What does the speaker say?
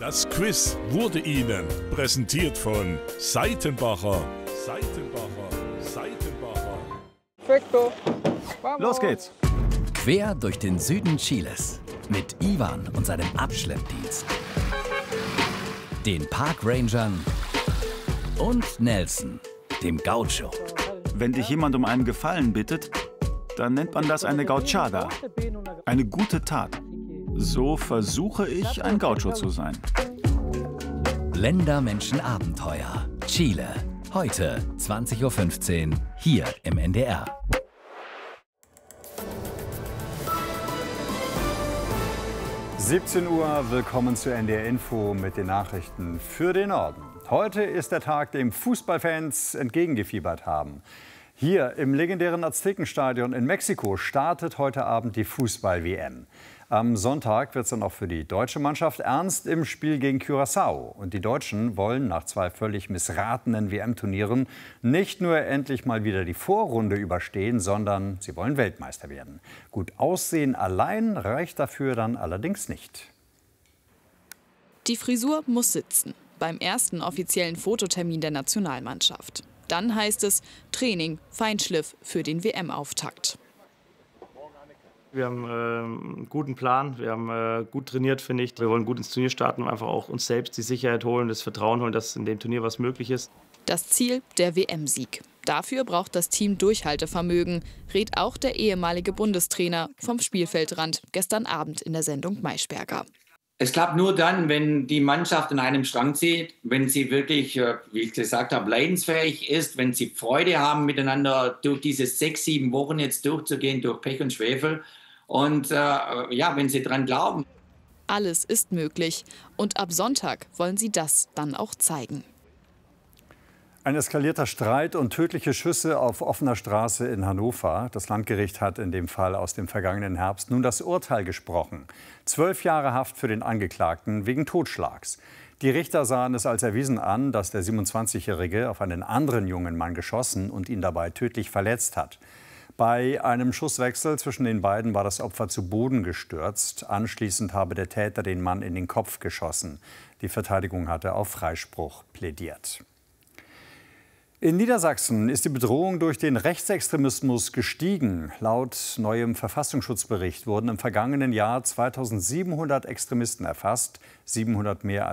Das Quiz wurde Ihnen präsentiert von Seitenbacher. Perfecto. Vamos. Los geht's! Quer durch den Süden Chiles mit Ivan und seinem Abschleppdienst, den Parkrangern und Nelson, dem Gaucho. Wenn dich jemand um einen Gefallen bittet, dann nennt man das eine Gauchada, eine gute Tat. So versuche ich, ein Gaucho zu sein. Ländermenschen-Abenteuer. Chile. Heute 20:15 Uhr hier im NDR. (17 Uhr), willkommen zu NDR Info mit den Nachrichten für den Norden. Heute ist der Tag, dem Fußballfans entgegengefiebert haben. Hier im legendären Aztekenstadion in Mexiko startet heute Abend die Fußball-WM. Am Sonntag wird es dann auch für die deutsche Mannschaft ernst im Spiel gegen Curaçao. Und die Deutschen wollen nach 2 völlig missratenen WM-Turnieren nicht nur endlich mal wieder die Vorrunde überstehen, sondern sie wollen Weltmeister werden. Gut aussehen allein reicht dafür dann allerdings nicht. Die Frisur muss sitzen beim ersten offiziellen Fototermin der Nationalmannschaft. Dann heißt es Training, Feinschliff für den WM-Auftakt. Wir haben einen guten Plan, wir haben gut trainiert, finde ich. Wir wollen gut ins Turnier starten und einfach auch uns selbst die Sicherheit holen, das Vertrauen holen, dass in dem Turnier was möglich ist. Das Ziel, der WM-Sieg. Dafür braucht das Team Durchhaltevermögen, rät auch der ehemalige Bundestrainer vom Spielfeldrand gestern Abend in der Sendung Maischberger. Es klappt nur dann, wenn die Mannschaft in einem Strang zieht, wenn sie wirklich, wie ich gesagt habe, leidensfähig ist, wenn sie Freude haben, miteinander durch diese 6, 7 Wochen jetzt durchzugehen, durch Pech und Schwefel. Und wenn sie dran glauben. Alles ist möglich. Und ab Sonntag wollen sie das dann auch zeigen. Ein eskalierter Streit und tödliche Schüsse auf offener Straße in Hannover. Das Landgericht hat in dem Fall aus dem vergangenen Herbst nun das Urteil gesprochen. 12 Jahre Haft für den Angeklagten wegen Totschlags. Die Richter sahen es als erwiesen an, dass der 27-Jährige auf einen anderen jungen Mann geschossen und ihn dabei tödlich verletzt hat. Bei einem Schusswechsel zwischen den beiden war das Opfer zu Boden gestürzt. Anschließend habe der Täter den Mann in den Kopf geschossen. Die Verteidigung hatte auf Freispruch plädiert. In Niedersachsen ist die Bedrohung durch den Rechtsextremismus gestiegen. Laut neuem Verfassungsschutzbericht wurden im vergangenen Jahr 2700 Extremisten erfasst, 700 mehr